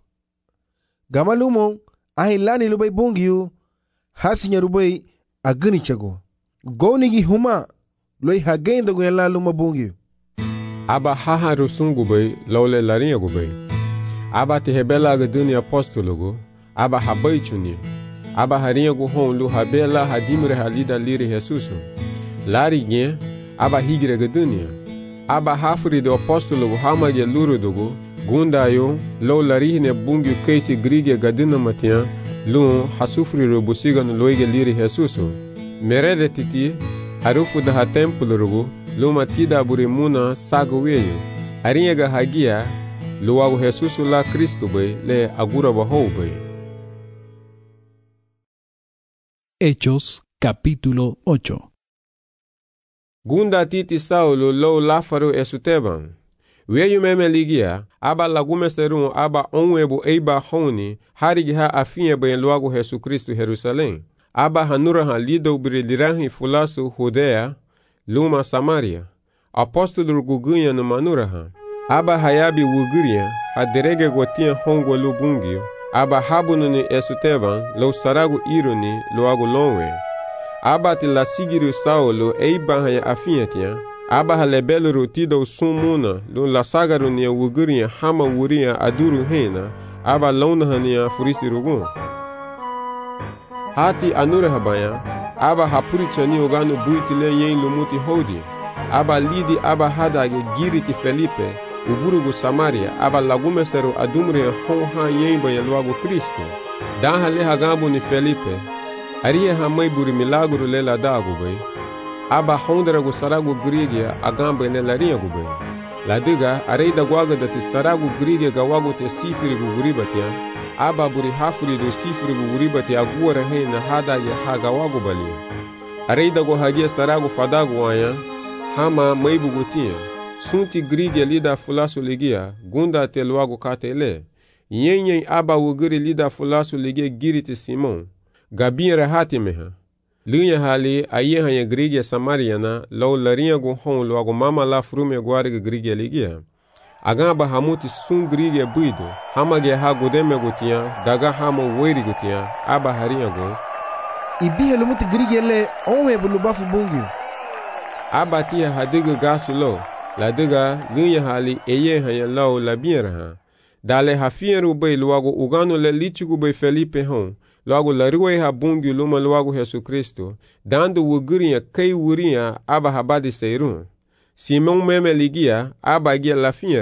gamalumo ahin lani lubai bungiyu hasinya lubai aguni chago gonigi huma loi hagenda go yalla luma bungiyu aba haharu sungu bai laule larinha go bai aba te hebela ga dunia apostologo aba habai chuni aba harinha go hon lu habela hadimre halida liri Jesuso lari gen aba higre ga dunia aba hafuri do apostolo go hamage luru dogo gundayo lo larihne bungu keisi grige gadina matia lu hasufri robusiga no loige liri Jesuso merede titi harufu da templo rogo lu matida burimuna sago weyo harinha ga hagia lu ago Jesuso la Cristo bai le agura bahou bai. Hechos capítulo 8. Gunda titi Saulo lo lafaro esuteban. Weyu meme ligia, aba lagume serun aba onwebu eiba honi, harigi ha afinye bayan luago Jesu Kristo Jerusalem. Aba hanura ha lido biri liranhi fulasu Judea, luma Samaria. Apostolo gugunya no manura ha. Aba hayabi wuguria, ha derege gotia hongo lubungio. Aba habunu ni esuteban, lo saragu ironi, lo agu lonwe. Aba ti la sigiru Saulo eiba haya afinyetia. Aba halebelu rutido sumuna, lo la sagaru ni wuguria hama wuria aduru hena. Aba lona hania furisi rugun. Hati anure habaya, aba hapuri chani ogano buitile yen lumuti hodi. Aba lidi aba hadage giriti Felipe, uburugu Samaria, aba lagumesteru adumre honha yemba ya luago Kristo. Dan hale hagambo ni Felipe, arie hamai buri milaguru lela dagu bay. Aba honderagu saragu grigia agamba ne laria gu bay. Ladiga areida guaga da tistaragu grigia gawago te sifiri gu guribatia. Aba buri hafuri do sifiri gu guribati aguara hena hada ya hagawago bali. Areida go hagia staragu fadagu wanya, hama maibu gutia. Sunti grigia lida fulasu ligia, gunda te luago katele. Yenye aba wuguri lida fulasu ligia giriti Simon. Gabin rahati meha. Lunya hali aye hanya grigia Samariana, lau larinha go hon luago mama la frume guariga grigia ligia. Agamba hamuti sun grigia buido, hamage ha godeme gutia, daga hama weri gutia, aba harinha go. Ibihe lumuti grigia le onwe bulubafu bungi. Aba tia hadiga gasu lo. La diga lunya hali eye hanya lau la bienra. Dale hafieru bay luago ugano le lichigu bay Felipe hon. Luago la ruwe ha bungi luma luago Jesu Kristo. Dando wuguria kei wuria aba habadi seirun. Simon meme ligia aba gia la fieru.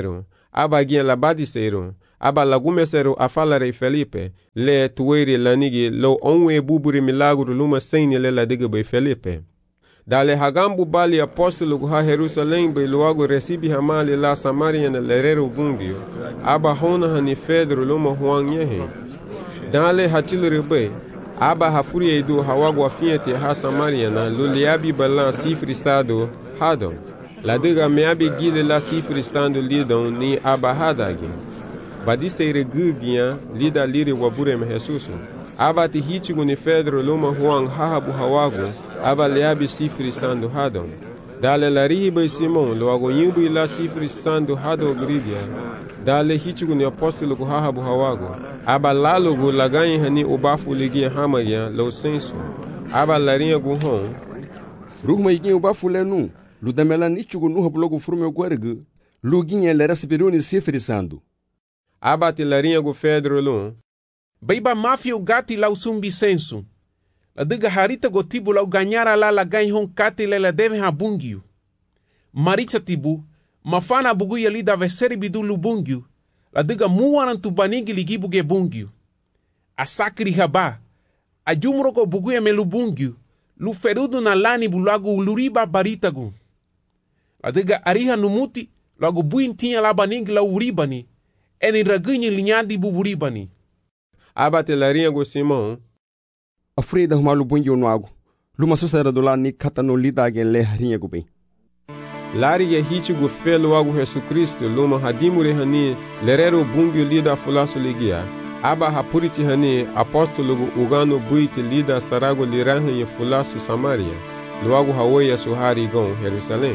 aba gia la badiseiro, aba la gumesero a falarei Felipe, le tueri lanigi lo onwe buburi milagro luma seini le la diga bei Felipe. Dale hagambu bali apostolo ha Jerusalém bei logo recibi hamali la Samaria na lerero bungio, aba hona hani Pedro luma huang yehe. Dale hatilere bei, aba hafuri edu hawago afiete ha Samaria na luliabi balan sifrisado hadon. La diga meabi gile la sifrisando lidon ni aba hadagi. Badiseire gugia lida liri waburem Jesusu. Aba ti hitigu ni Pedro luma huang hahabu hawago, aba leabi sifrisando hadon. Dale la rihiba Simon loago yubu la sifrisando hado grigia. Dale hitigu ni apostolo ku hahabu hawago. Aba lalogo laganyi hani ubafu ligia hamagia lo senso. Aba larinha guhon. Ruhma igi ubafu lenu. Ludamela nichugu nuha blogo frume guergu. Luginha lera sibiruni sifrisando. Aba ti larinha gu Pedro lum. Baiba mafia o gati lau sumbi senso. La diga harita go tibu lau ganyara la ganyi hon kati la deve habungio. Maritza tibu, mafana buguya li da veseri bidu lubungio. La diga muwaran tu banigi ligibu ge bungio. A sakri haba. A jumro ko buguya me lubungio. Lu ferudu na lani bulago uluriba baritagu. La diga ariha numuti, lago buintinha la banigi la uribani. Eni ragunyi linhadi buburibani. Aba te larinha go Simon. Afrida humalu bungi onuago. Luma susera do la ni katano lidage le harinha go bem. Lari ye hiti go felo ago Jesus Cristo luma hadimure hani lerero bungi lida fulasu ligia. Aba hapuriti hani apostolo go ugano buiti lida sarago lirahan ye fulasu Samaria. Luago hawoya suhari gon Jerusalém.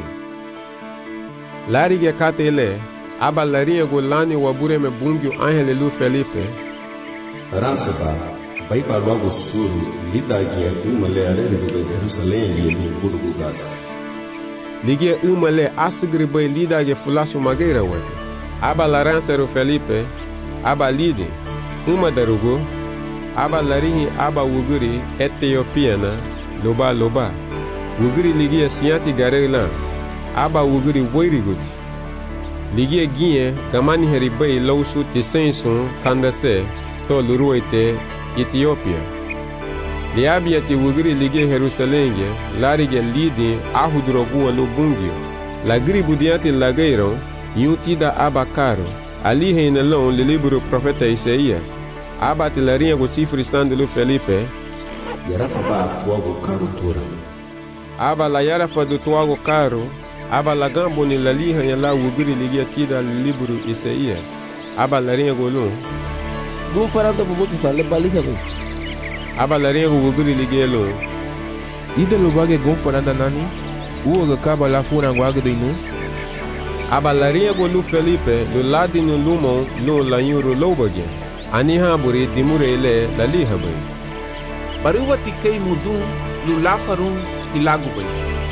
Lari ye kate ele. Aba larinha go lani wabure me bungi angele lu Felipe. Ransaba, baiba logo suru, lidagia umale arere do Jerusalém e no burgo gas. Ligia umale asgri bai lidagia fulasu mageira wate. Aba laransero Felipe, aba lide, uma darugo, aba larinhi aba wuguri Etiopiana, loba. Wuguri ligia sianti garelan, aba wuguri woirigut. Ligia ginhe, gamani heribai lausu tisensun kandase, to luruite Ethiopia. Liabia ti wugri lige Jerusalém, larige lidi ahudrogu no bungio. La gribu diante lageiro, yutida abacaro. Ali reinelão le livro profeta Isaías. Abate larinha go sifrisando lu Felipe. Yarafa ba tuago caro tura. Aba la yarafa do tuago caro. Aba la gambo ni la liha ya la wugri lige tida livro Isaías. Aba larinha go lu. Gun faranda bubutu sa le balika go. Aba larinha go wugri lige lu. Ida lo bage gun faranda nani? Uoga kaba la funa guaga do inu. Aba larinha go lu Felipe do ladi no lumon no la yuro lobage. Ani haburi dimure ele la liha bai. Baruwa tikei mudu lu lafarun ilagu bai.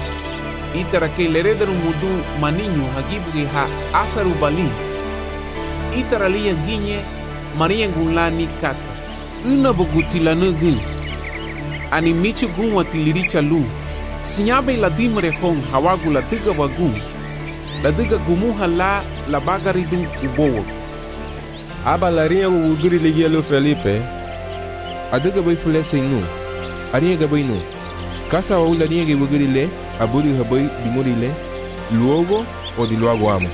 Itara kei lerederu mudu maninho hagibuge ha asaru balin. Itara liya ginye Maria Gulani kata. Una bogutila nugin. Ani michu gun watiliricha lu. Sinyabe la dimre hong hawagu la diga wagun. La diga gumuha la bagaridun ubowo. Aba larinha go wuguri ligia lu Felipe. Adiga bai fulese inu. Arinha ga bai nu. Kasa wa ula rinha ga wuguri le. Aburi habai dimuri le. Luogo o di luogo amo.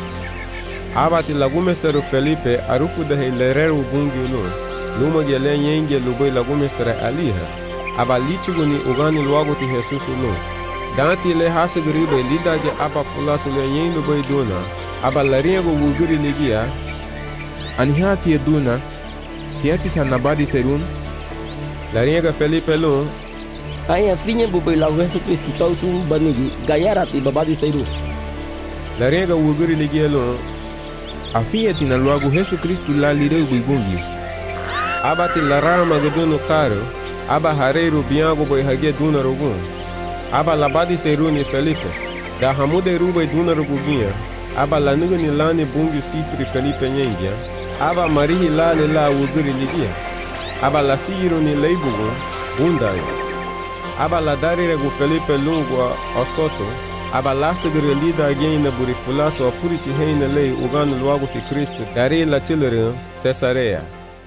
Abati lagumesero Felipe arufu da lerero bungi no. Luma gele nyenge lubai lagumesera aliha. Aba lichigu ni ugani luago ti Jesus no. Danti le hasegribe lidage aba fulasu le nyen lubai dona. Aba larinha go wuguri ligia. Anihati e duna. Siati sanabadi serun. Larinha ga Felipe lo. Aya frinha bubai lago Jesus Cristo tau sum banigi. Gayarati babadi seru. Larinha ga wuguri ligia lo. Afiati na luago Jesus Cristo la lireu buibungi. Aba ti larama gaduno caro. Aba hareiro biango boi hage duna rogun. Aba labadi seruni Felipe. Da hamude rubai duna roguginha. Aba lanuga ni lani bungi sifri Felipe nyengia. Aba marihi lale la wuguri ligia. Aba la siro ni leibugo bundai. Aba la darire gu Felipe lungo osoto. aba lasegere lida gena buri fulaso apurici heina lei ugano luago ti Cristo dari la chilere Cesarea.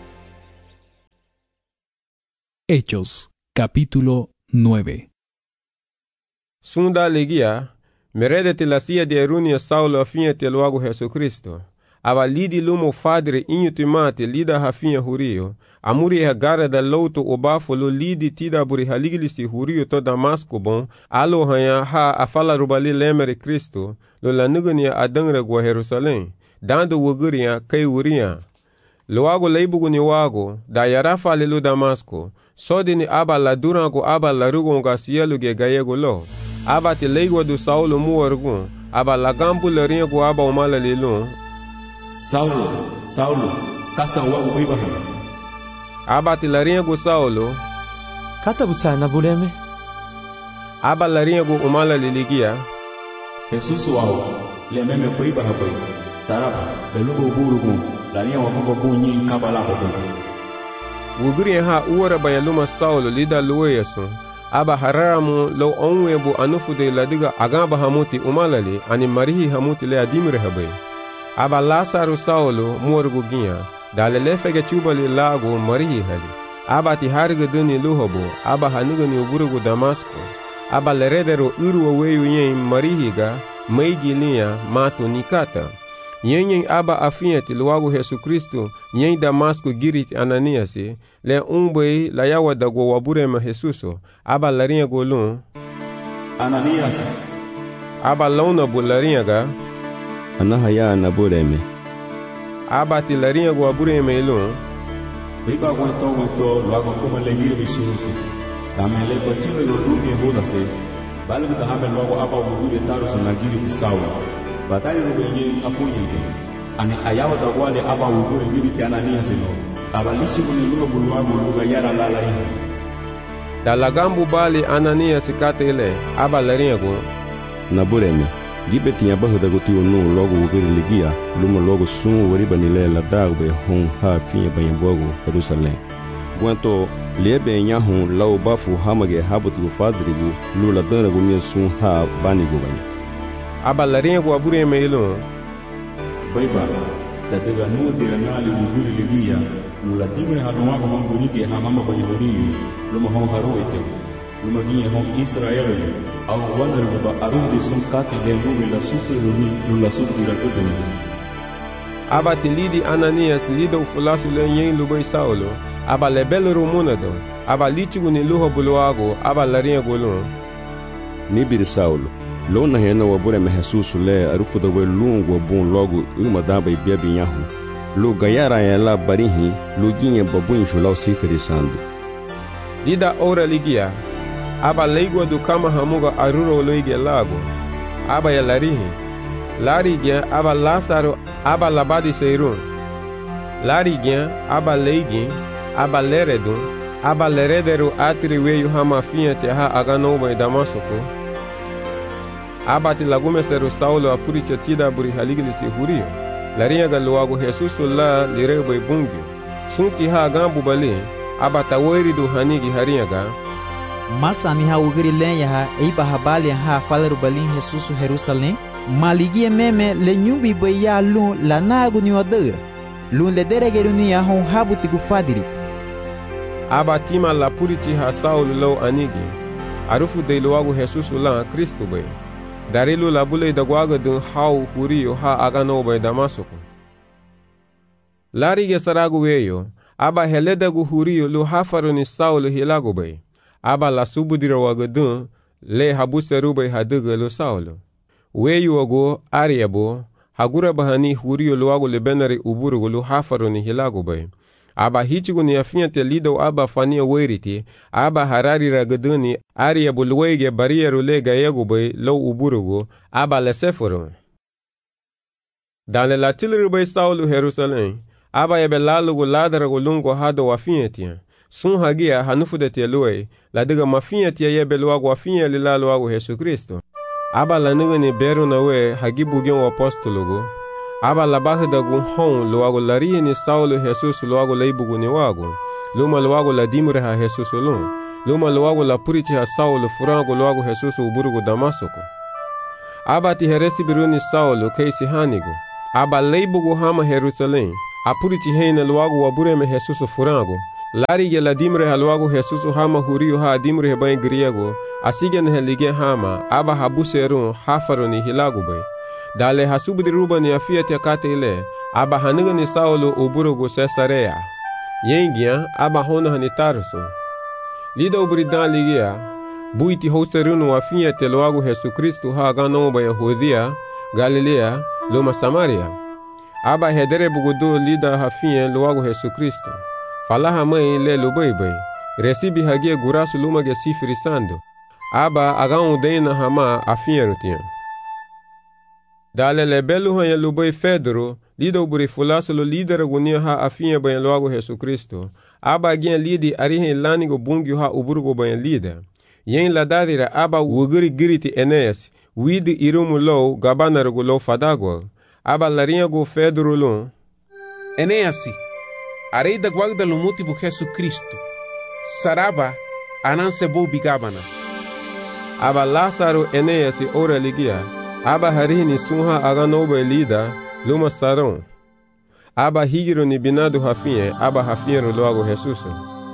Hechos, capítulo 9. Sunda legia, meredete la sia de erunia Saulo afinha te luago Jesucristo. Aba lidi lumo fadre inho timate lida hafinha hurio. Amuri hagara da louto obafolo lidi tida buri haligilisi hurio to Damasco bon. Alo hanya ha afala rubali lemere Cristo. Lo la nugania adangre gwa Jerusalém. Dando wuguria kai wuria. Luago leibugu ni wago, da yarafa lelu Damasco. Sodini aba la durango aba la rugonga sielu ge gayego lo. Aba te leigo do Saulo muorgun. Aba la gambu le ringo aba umala lelu. Saulo, Saulo, kasa wago Abraham. Aba te la ringo Saulo. Kata busana buleme. Aba la ringo umala liligia. Jesus wao, le meme kuiba habai. Saraba, belugo burugun. La ringo wago bunyi kabala hobo. Wuguri ha uwara bayaluma Saulo lida luweyasu. Aba hararamu lo onwebu anufude ladiga agamba hamuti umalali ani marihi hamuti le adimire habai. Aba Lasaru Saulo muorgu ginha, dalele fege chubali lago marihi hali. Aba ti harga duni luhobo, aba hanugani uburugu Damasco. Aba leredero uruwa weyu yen marihiga, meigi linha mato nikata. Yen aba afinha ti luago Jesu Cristo, yen Damasco girit Ananiasi, le umbei la yawa dago waburema Jesuso, aba larinha golun. Ananias. Aba launa bularinha ga. Anahaya nabureme. Aba ti larinha go waburema ilun. Biba gwento luago kuma lengiri bisuruti. Tamele bachile rubi hoda se. Balgu da hamel luago aba wugure tarusu nagiri ti Saulo. Batali rubenye afunyenge. Ani ayawa da wale aba wugure giri ti Ananias no. Aba lishi kuni luago luago luga yara lalarinha. Da lagambu bali Ananias katele aba larinha go. Nabureme. Gibe tinha barra da gotio no logo wugure ligia. Luma logo sumo wariba nile la dagbe hon ha finha banhambogo Jerusalém. Guanto lebe nyahun lau bafu hamage habutu fadrigu lula dana go mia sun ha banigo bani. Aba larinha go abure meilo. Baiba da daga no de nali wugure ligia lula timre ha no ko mangurike ha mama bayori luma hon haroete luma ginha hon Israel au wandar ba arudi sun kati de lula sufre lula sufre la tudani. Aba ti lidi Ananias lido fulasu le yen lubai Saulo. Aba lebelo rumunado. Aba litigu ni luho buluago. Aba larinha golun. Nibiri Saulo. Lona hena wabure me Jesus le arufu da welungo bon logo uma daba ibiabi nyahu. Lu gayara ya la barihi lu ginye babun julau siferi sandu. Dida ora ligia. Aba leigo do kama hamuga aruro loige lago. Aba ya larihi. Larigia aba Lasaru aba labadi seirun. Larigia aba leigin. Aba leredun. Aba leredero atri weyu hamafinha te ha aganoba e Damasco. Aba ti lagumeseru Saulo apuritia tida buri haligilisi hurio. Larinha galuago Jesus la lirebo e bungio. Sunti ha agambu bali. Aba tawoiri do hanigi harinha ga. Masa ni ha ugiri lenha ha eiba habali ha falaru balin Jesus Jerusalém. Maligia meme le nyumbi baya lun la nagu ni odera. Lun le deregeru ni ya hon habuti gufadiri. Aba tima la puriti ha Saulo lo anigi. Arufu de luago Jesus la Cristo bay. Darilu la bule da guaga dun hau hurio ha agano bay Damasco. Larige saragu weyo. Aba heleda gu hurio lu hafaru ni Saulo hilago bay. Aba la subudira waga dun le habuseru bay haduga lu Saulo. Weyu wago ariabo hagura bahani hurio luago le benari uburugo lu hafaru ni hilago bay. Aba hichigu ni afinha te lido aba fania weiriti, aba harari ragaduni, aria bulwege barieru le gayego bay lo uburugo, aba leseforo. Dan le latilru bay Saulo Jerusalém, aba ebe lalugo ladarago lungo hado wafinha tia. Sun hagia hanufu de te luei, la diga mafinha tia yebe luago wafinha li la luago Jesu Cristo. Aba la niga ni beru na we hagibu gen apostologo. Aba la base da gun hon luago larie ni Saulo Jesus luago leibugu ni wago. Luma luago la dimure ha Jesus lun. Luma luago la puriti ha Saulo furango luago Jesus uburugo Damasco. aba ti heresibiru ni Saulo keisi hanigo. Aba leibugu hama Jerusalém. Apuriti heina luagu wabureme Jesusu furango. Larige la dimre haluagu Jesusu hama huriu ha dimre hebai griego. Asigen helige hama. Aba habuserun hafaru ni hilagu bay. Dale hasubdi ruba ni afiat yakate ile. Aba haniga ni Saulo uburugu Cesarea. Yengia aba hona hani Tarso. Lida uburidan ligia. Buiti hoserunu afiat luagu Jesu Kristu ha ganomba Yahudia, Galilea, luma Samaria. Aba hedere bugudu lida hafien luagu Jesu Kristo. Falaha mãe le lubaibai. Recibi hagia gurasu luma ge sifrisando. Aba agan udena hama afien rutian. Dale le belu hanya lubai Fedro, lida uburi fulaso lo lidera gunia ha afien bayan luagu Jesu Kristo. Aba agien lidi arihen lanigo bungi ha uburgo bayan lida. Yen ladadira aba wuguri giriti Eneas, widi irumu low gabanarugu low fadagwa. Aba larinhago Fedro lon. Eneasi, arei da guarda lumuti bu Jesu Cristo. Saraba, anansebo bigabana. Aba Lázaro Eneasi ora ligia. Aba harini sunha aganoba lida, luma saron. Aba higiro ni binado hafien, aba hafiero loago Jesuso.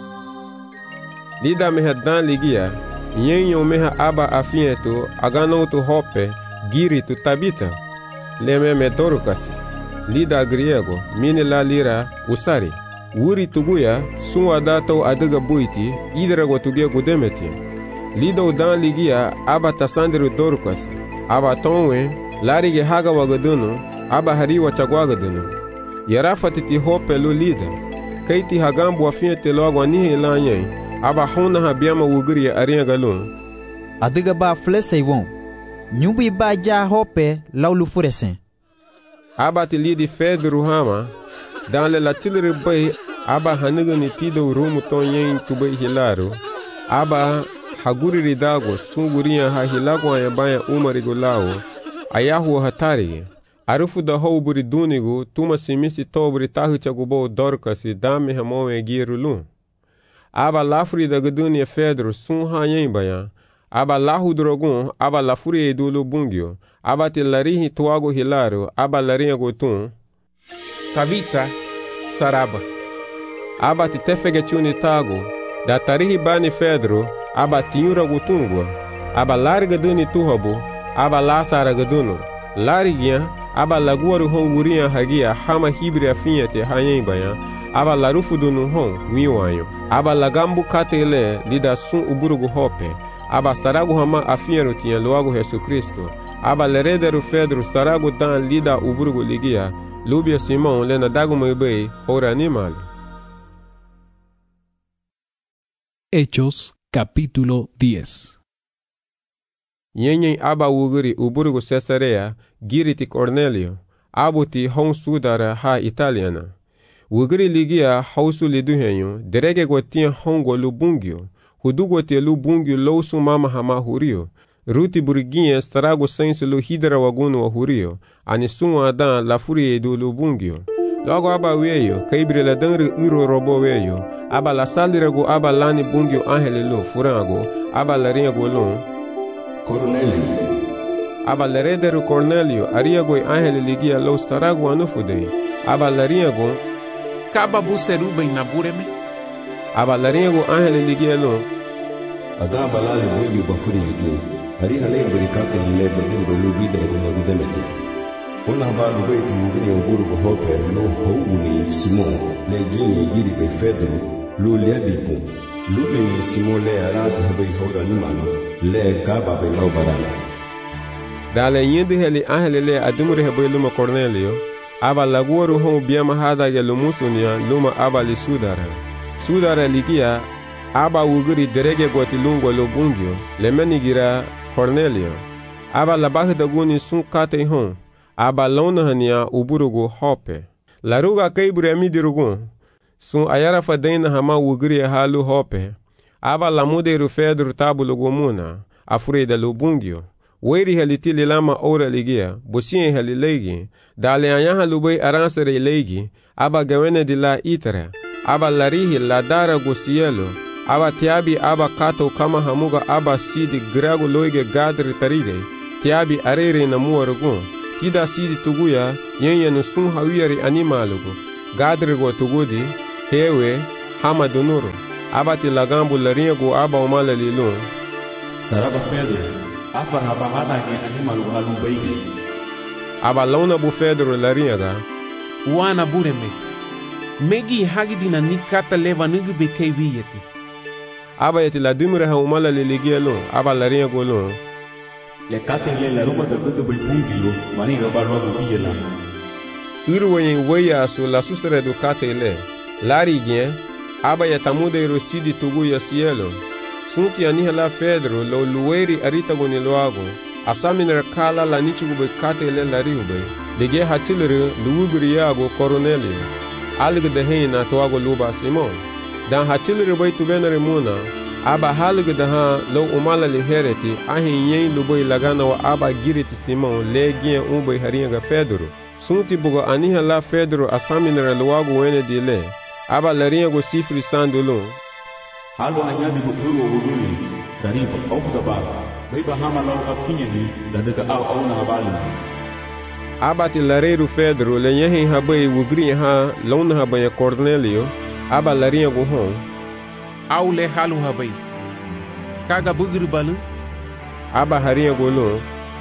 Lida mehadan ligia. Yenyo meha aba afieto aganoto hope giritu tabita leme medorukasi lida griego mini la lira usari wuri tuguya sunwa dato adiga buiti idra gotugia gudemeti lida udan ligia aba tasandiru dorukasi aba tonwe larige haga wagadunu aba hariwa chagwagadunu yarafatiti hope lu lida kaiti hagambu afiete logo anihe lanyen aba hona habiama wuguri arinha galon. Adiga ba flesei won. Nyubi ba ja hope laulu furesen. Aba ti lidi Fedro hama. Dan le latilere bay aba haniga ni tido rumu ton yen tubay hilaro. Aba haguri ridago sunguria ha hilago ayabaya umarigo lao. Ayahu hatari. Arufu da houburi dunigo tuma simisi tobri tahu chagubo dorkasi dame hamowe girulun. Aba lafuri da gadunia Fedro sun hanyen bayan. Aba lahu drogun, aba lafuri edulu bungyo. Aba te larihi tuago hilaro, aba larinha gotun. Tabita, saraba. Aba te tefegetiuni tago. Da tarihi bani Fedro, aba tiura gotungwa. Aba larga duni tuhabu, aba lasara gaduno. Larigia, aba laguaru honguria hagia hama hibri afinhete hanyen bayan. Aba larufu dunu hon, wiwanyo. Aba lagambu katele lida sun uburugu hope. Aba saragu hama afiero tinha loago Jesu Cristo. Aba lerederu Fedro saragu dan lida uburugu ligia. Lubia Simão lena dagu meibei, ora animal. Hechos capítulo 10. Yenyen aba uguri uburugu Cesarea, giriti Cornelio. Abuti hon sudara ha italiana. Wugri ligia hausu liduhenyo, derege gotia hongo lubungyo, hudugote lubungyo lousu mama hama hurio, ruti buriguinha starago sensu lu hidra wagunu wa hurio, anisunwa adan lafuri edu lubungyo. Logo aba weyo, kaibre la danri iro robo weyo, aba la salirago aba lani bungyo angele lu furango, aba la ringo lu. Cornelio. Aba la rederu Cornelio, ariago angele ligia lo starago anufude, aba la ringo. Kaba buseruba inabureme. Aba laringo angele ligielo. Ada balali bwengi bafuri yidu. Hari hale berikate le bedin belu bidra guna gudemeti. Ona balu beti mugini nguru gohope lo houni Simon le gini giri be Fedro lo lebipu. Lo be Simon le arasa habe hora nimano le gaba be lo barana. Dale yindi heli angele le adumure habe luma Cornelio. Aba laguaru hon biama hada ya lumusunia luma aba li sudara. Sudara ligia aba uguri derege goti lungo lo bungyo le menigira Cornelio. Aba labahi daguni sun kate hon. Aba lona hania uburugu hope. Laruga kaibure amidirugun. Sun ayara fadena hama uguri halu hope. Aba lamuderu Fedro tabulugu muna. Afureda lo bungyo. Weri halitili lama ora ligia, bosien halilegi, dale anyaha lubai aransere legi, aba gawene di la itara, aba larihi la dara gosielo, aba tiabi aba kato kama hamuga aba sidi grago loige gadri tarige, tiabi arere na muorgo tida sidi tuguya yenya no sun hawiyari animalugo gadrego tugudi hewe hama donoro abati lagambu laringo aba umala lilun saraba Pedro afar habahada ge animalugo halu baige aba launa bu Pedro laringa wana bureme megi hagidina nikata leva nugube keviyeti aba yeti la dumre ha umala liligelo aba laringo lo le katele la ruba de gudu bai bungilo mani ga barwa biyela urwoyin waya su la sustere do katele lari gen aba ya tamude rosidi tugu ya cielo sunti ani hala Pedro lo lueri arita goni loago asaminer kala la nichugo be katele lari ube dege hatilere luugri yago Cornelio alge de heina toago luba Simon dan hatilere bai tubenere muna aba halge de ha lo umala li hereti ahin yen lubai lagana wa aba giriti Simon legien umbai haringa Pedro sunti bugo aniha la Pedro asaminera luago wene dile aba laringa sifri sandulo halo anyadi bukuru wuguli dari pa ofda ba bai bahama law afinyani da daga auna habali aba ti lareru Pedro le yehin habai wugri ha lona habaya Cornelio aba laringa hon aule halu habai kaga bugir balu aba haringa golo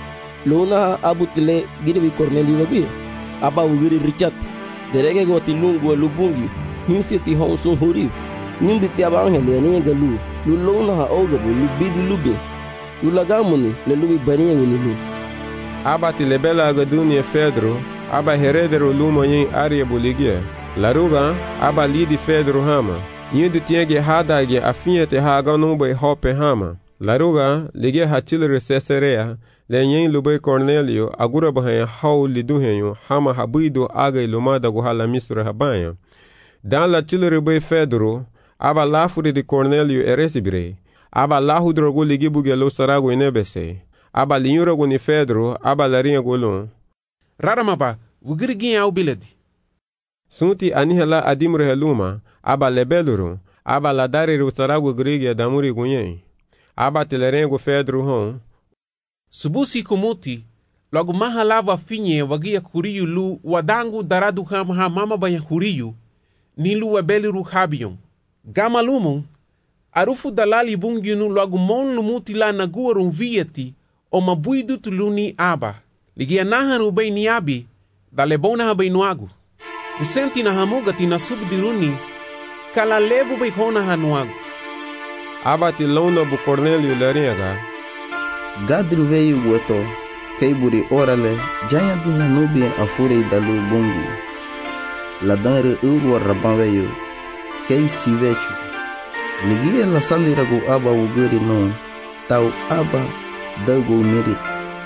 lona abutile girbi Cornelio wabi aba wugiri Richard derege goti lungu lubungi hinsi ti honso huri nimbi ti aba angele ni galu lu lona ha oga bu lu bidi lube lu lagamuni le lubi baniya ni lu aba ti lebela ga dunia Pedro aba heredero lumo yin aria buligia laruga aba lidi Pedro hama yindu tienge hadage afiete haga numbe hope hama laruga lige hatilere Caesarea le yin lube Cornelio agura bahaya haw liduhenyo hama habido aga lumada go hala misra habaya dan la tilere be Pedro aba lafuri de Cornelio eresibire aba lahudro go lige bugelo sarago inebese aba linyuro go ni Pedro aba laringa golon raramaba wugirgi au biladi sunti anihala adimre heluma aba lebeluru aba la dariru sarago grigi damuri gunyen aba telerengo Pedro hon subusi kumuti logo mahalava finye wagia kuriyu lu wadangu daradu ha mama baya kuriyu nilu wabeliru habiyon gamalumu arufu dalali bunginu logo mon lumuti la naguarun vieti o mabuidu tuluni aba ligia nahanu bay niabi dalebona ha bay nuagu usenti na hamuga tina subdiruni kala lebu bay hona ha nuagu aba ti lona bu Cornelio laringa gadru veio weto keiburi orale jaya dina nubi afure dalu bungi ladanre urwa raban veio kei sivechu ligia la saliragu aba wuguri no tau aba dago merit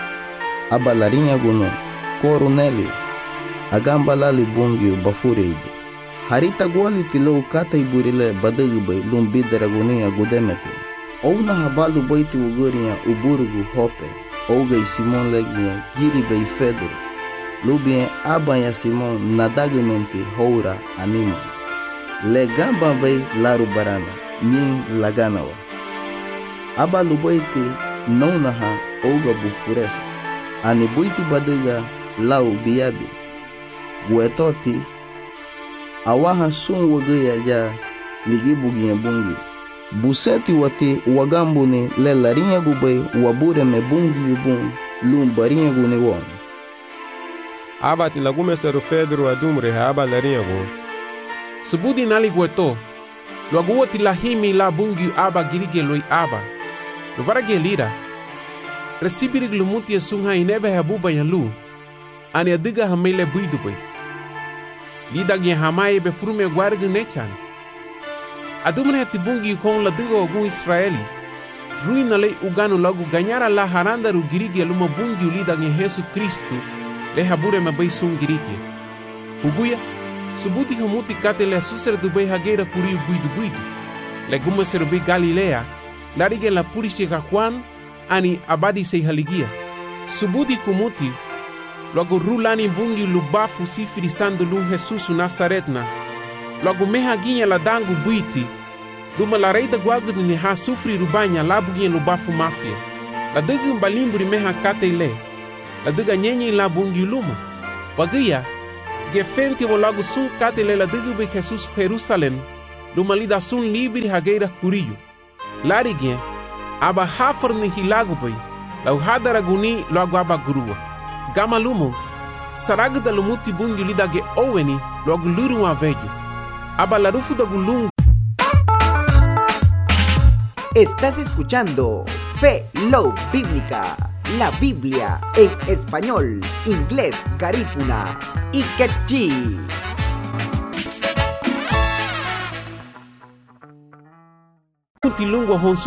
aba larinha gono Cornelio agamba lali bungi bafureido harita gwali tilo kata iburile badagu bay lumbidara gonia godemete ouna habalu baiti ugoria uburugu hope ouga Simon legia giri bay Pedro lubien aba ya Simon nadagamente houra anima le gamba bay laru barana nyin laganawa aba lubaiti naunaha ouga bufuresa ani buiti badaga lau biabi guetoti awaha sun wagaya ja ligi bugi bungi buseti wati wagambuni le larinha gubay wabure me bungi bun lum barinha guni won aba ti lagumesteru Pedro adumre aba larinha go subudi nali gueto logo ti lahimi la bungi aba girige loi aba lo varage lira recibirig lumuti sunha inebe habuba yalu ani adiga hamele buidu bay lida ge hamaye be frume guarg nechan adumre tibungi kon la digo ogun Israeli ruina le ugano logo ganhara la haranda ru girige luma bungi lida ge Jesus Cristo le habure me bay sun girige uguya subuti hamuti katele suser du bay hageira kuri buidu le guma serbi Galilea larige la puriche ka Juan ani abadi sei haligia subuti kumuti logo rulani bungi lubafu sifiri sandu lum Jesus Nazaretna logo meha ginha la dangu buiti duma la reida guagu ni ha sufri rubanya labu ginha lubafu mafia la dugin balimburi meha kate le, la duga nyenyi la bungi luma. Wagia, gefenti wolago sun kate le la dugu be Jesus Jerusalem, luma lida sun libri hageira kurillo. Larigien, aba hafar ni hilago bay, la uhadara guni logo aba gurua. Gama lumo, saraga da lumuti bungi lida ge oweni logo luru wa velho. Aba la rufu da gulungu. Estás escuchando Fe Love Bíblica, la Biblia en español, inglés, garífuna y quechí. Kuntilungo honsu